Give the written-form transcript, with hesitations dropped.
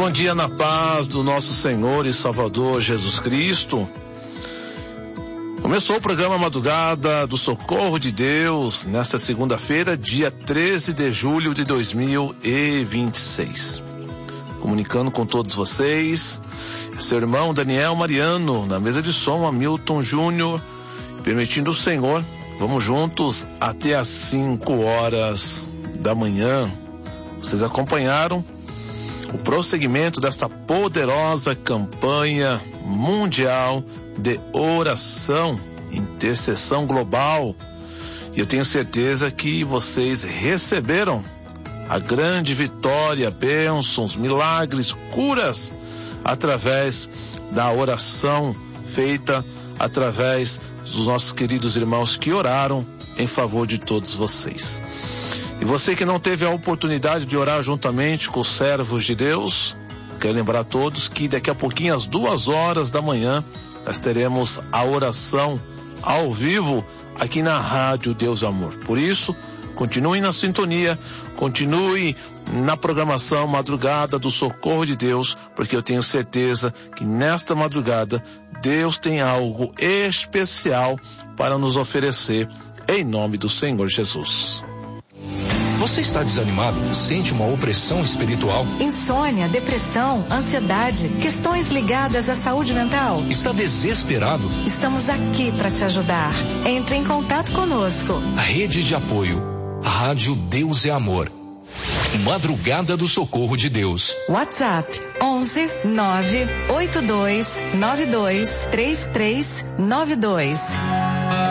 bom dia na paz do nosso Senhor e Salvador Jesus Cristo. Começou o programa Madrugada do Socorro de Deus nesta segunda-feira, dia 13 de julho de 2026. Comunicando com todos vocês, seu irmão Daniel Mariano, na mesa de som, Hamilton Júnior, permitindo o Senhor, vamos juntos até às 5 horas da manhã. Vocês acompanharam o prosseguimento desta poderosa campanha mundial de oração, intercessão global. E eu tenho certeza que vocês receberam a grande vitória, bênçãos, milagres, curas, através da oração feita através dos nossos queridos irmãos que oraram em favor de todos vocês. E você que não teve a oportunidade de orar juntamente com os servos de Deus, quero lembrar a todos que daqui a pouquinho, às 2 horas da manhã, nós teremos a oração ao vivo aqui na Rádio Deus Amor. Por isso, continue na sintonia, continue na programação Madrugada do Socorro de Deus, porque eu tenho certeza que nesta madrugada Deus tem algo especial para nos oferecer, em nome do Senhor Jesus. Você está desanimado? Sente uma opressão espiritual? Insônia, depressão, ansiedade, questões ligadas à saúde mental? Está desesperado? Estamos aqui para te ajudar. Entre em contato conosco. Rede de apoio. Rádio Deus é Amor. Madrugada do Socorro de Deus. WhatsApp 11 982 92 3392.